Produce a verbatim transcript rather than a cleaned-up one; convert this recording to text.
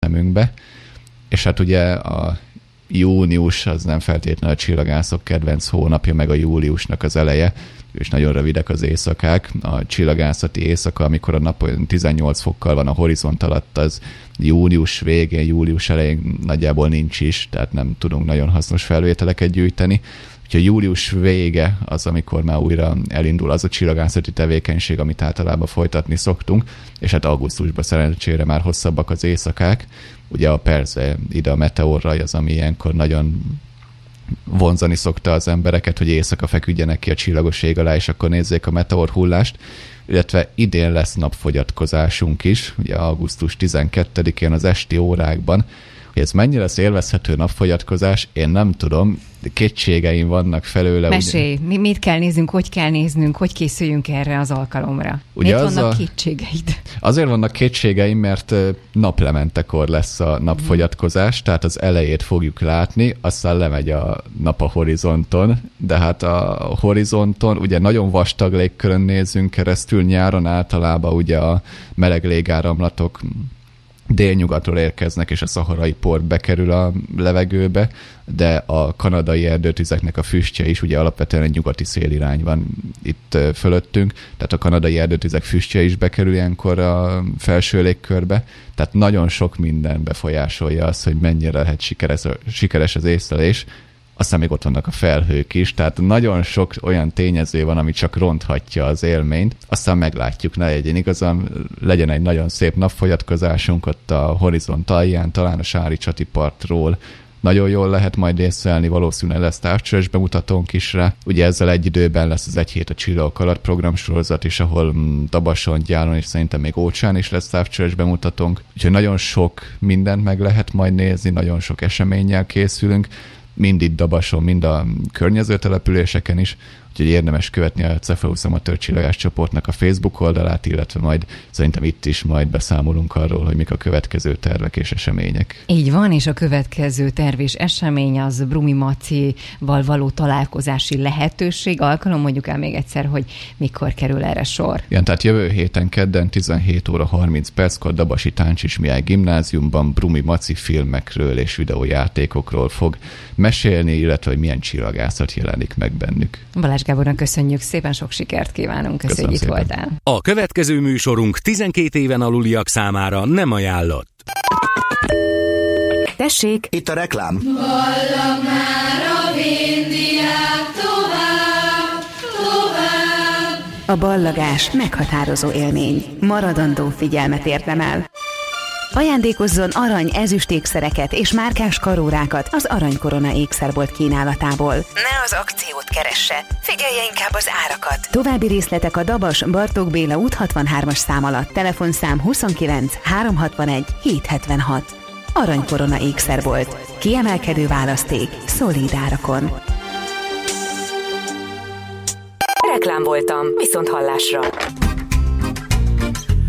szemünkbe. És hát ugye a június az nem feltétlenül a csillagászok kedvenc hónapja, meg a júliusnak az eleje, és nagyon rövidek az éjszakák. A csillagászati éjszaka, amikor a nap olyan tizennyolc fokkal van a horizont alatt, az június végén, július elején nagyjából nincs is, tehát nem tudunk nagyon hasznos felvételeket gyűjteni. Úgyhogy július vége az, amikor már újra elindul az a csillagászati tevékenység, amit általában folytatni szoktunk, és hát augusztusban szerencsére már hosszabbak az éjszakák. Ugye a persze ide a meteorraj az, ami ilyenkor nagyon vonzani szokta az embereket, hogy éjszaka feküdjenek ki a csillagos ég alá, és akkor nézzék a meteor hullást, illetve idén lesz napfogyatkozásunk is, ugye augusztus tizenkettedikén az esti órákban. Hogy ez mennyire lesz élvezhető napfogyatkozás, én nem tudom, kétségeim vannak felőle. Mesélj, ugye... mit kell néznünk, hogy kell néznünk, hogy készüljünk erre az alkalomra? Ugye Miért az vannak a... kétségeid? Azért vannak kétségeim, mert naplementekor lesz a napfogyatkozás, tehát az elejét fogjuk látni, aztán lemegy a nap a horizonton, de hát a horizonton ugye nagyon vastag légkörön nézünk keresztül, nyáron általában ugye a meleg légáramlatok délnyugatról érkeznek, és a szaharai por bekerül a levegőbe, de a kanadai erdőtüzeknek a füstje is, ugye alapvetően egy nyugati szélirány van itt fölöttünk, tehát a kanadai erdőtüzek füstje is bekerül ilyenkor a felső légkörbe, tehát nagyon sok minden befolyásolja azt, hogy mennyire lehet sikeres, sikeres az észlelés. Aztán még ott vannak a felhők is, tehát nagyon sok olyan tényező van, ami csak ronthatja az élményt. Aztán meglátjuk, ne legyen igazán, legyen egy nagyon szép napfogyatkozásunk ott a horizont alján, talán a Sári-Csati partról. Nagyon jól lehet majd észlelni, valószínűleg lesz távcsöves bemutatónk is rá. Ugye ezzel egy időben lesz az Egy hét a csillagok alatt programsorozat is, ahol Dabason, Gyálon és szerintem még Ócsán is lesz távcsöves bemutatónk. Úgyhogy nagyon sok mindent meg lehet majd nézni, nagyon sok eseménnyel készülünk. Mind itt Dabason, mind a környező településeken is, úgyhogy érdemes követni a Cefeusz Amatőr Csillagász csoportnak a Facebook oldalát, illetve majd szerintem itt is majd beszámolunk arról, hogy mik a következő tervek és események. Így van, és a következő terv és esemény az Brumi Macival való találkozási lehetőség. Alkalom, mondjuk el még egyszer, hogy mikor kerül erre sor. Igen, tehát jövő héten kedden tizenhét óra harminc perckor Dabasi Táncsis Mihály Gimnáziumban Brumi Maci filmekről és videójátékokról fog mesélni, illetve hogy milyen csillagászat jelenik meg bennük. Balázs Gábornak köszönjük, szépen sok sikert kívánunk, köszönjük, hogy itt voltál. A következő műsorunk tizenkét éven aluliak számára nem ajánlott. Tessék! Itt a reklám. Ballag már a vindiák tovább, tovább. A ballagás meghatározó élmény. Maradandó figyelmet érdemel. Ajándékozzon arany, ezüst ékszereket és márkás karórákat az Aranykorona ékszerbolt kínálatából. Ne az akciót keresse, figyelje inkább az árakat. További részletek a Dabas Bartók Béla út hatvanhármas szám alatt, telefonszám huszonkilenc háromszázhatvanegy hétszázhetvenhat. Aranykorona ékszerbolt. Kiemelkedő választék, szolíd árakon. Reklám voltam, viszont hallásra.